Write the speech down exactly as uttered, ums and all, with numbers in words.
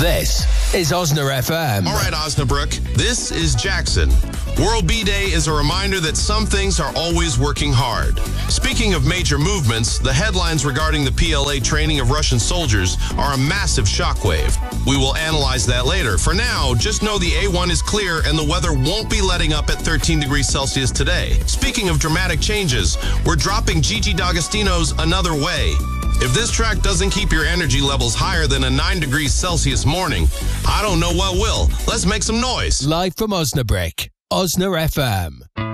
This is Osna F M. All right, Osnabrook, this is Jackson. World Bee Day is a reminder that some things are always working hard. Speaking of major movements, the headlines regarding the P L A training of Russian soldiers are a massive shockwave. We will analyze that later. For now, just know the A one is clear and the weather won't be letting up at thirteen degrees Celsius today. Speaking of dramatic changes, we're dropping Gigi D'Agostino's Another Way. If this track doesn't keep your energy levels higher than a nine degrees Celsius morning, I don't know what will. Let's make some noise. Live from Osnabrück, Osna F M.